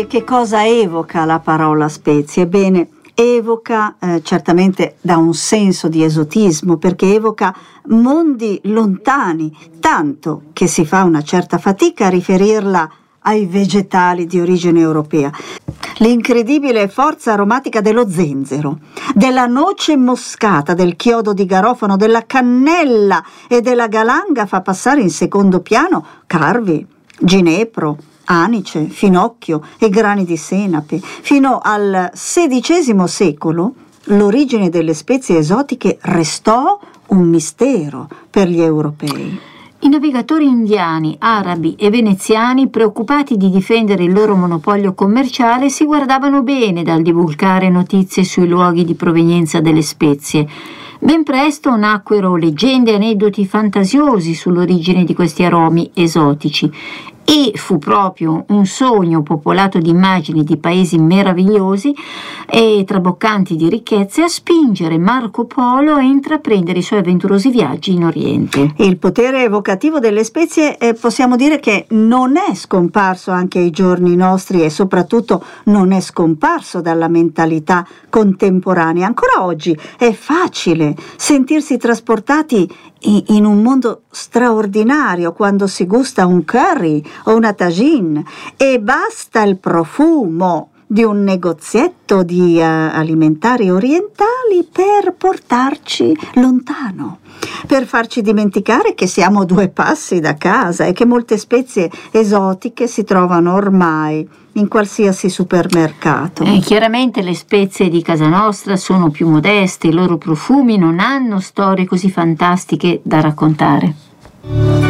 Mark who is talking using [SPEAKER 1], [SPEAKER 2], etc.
[SPEAKER 1] che cosa evoca la parola spezie? Bene, evoca certamente da un senso di esotismo, perché evoca mondi lontani, tanto che si fa una certa fatica a riferirla ai vegetali di origine europea. L'incredibile forza aromatica dello zenzero, della noce moscata, del chiodo di garofano, della cannella e della galanga fa passare in secondo piano carvi, ginepro, anice, finocchio e grani di senape. Fino al XVI secolo l'origine delle spezie esotiche restò un mistero per gli europei.
[SPEAKER 2] I navigatori indiani, arabi e veneziani, preoccupati di difendere il loro monopolio commerciale, si guardavano bene dal divulgare notizie sui luoghi di provenienza delle spezie. Ben presto nacquero leggende e aneddoti fantasiosi sull'origine di questi aromi esotici e fu proprio un sogno popolato di immagini di paesi meravigliosi e traboccanti di ricchezze a spingere Marco Polo a intraprendere i suoi avventurosi viaggi in Oriente.
[SPEAKER 1] Il potere evocativo delle spezie possiamo dire che non è scomparso anche ai giorni nostri e soprattutto non è scomparso dalla mentalità contemporanea. Ancora oggi è facile sentirsi trasportati in un mondo straordinario quando si gusta un curry o una tagine e basta il profumo di un negozietto di alimentari orientali per portarci lontano, per farci dimenticare che siamo 2 passi da casa e che molte spezie esotiche si trovano ormai in qualsiasi supermercato.
[SPEAKER 2] Chiaramente le spezie di casa nostra sono più modeste, i loro profumi non hanno storie così fantastiche da raccontare.